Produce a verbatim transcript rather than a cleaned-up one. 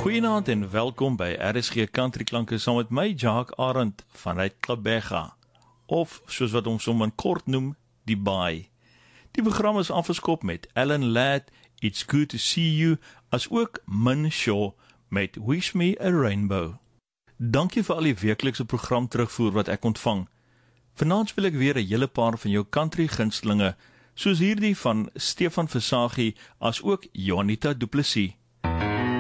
Goeienaand en welkom by R S G Country Klanke saam met my Jacques Arend vanuit Klabega, of soos wat ons hom in kort noem, die Baai. Die program is afgeskop met Alan Ladd, It's Good to See You, as ook Min Shaw met Wish Me a Rainbow. Dankie vir al die weeklikse program terugvoer wat ek ontvang. Vanaand wil ek weer 'n hele paar van jou country gunstelinge, soos hierdie van Stefan Versagie, as ook Juanita Du Plessis.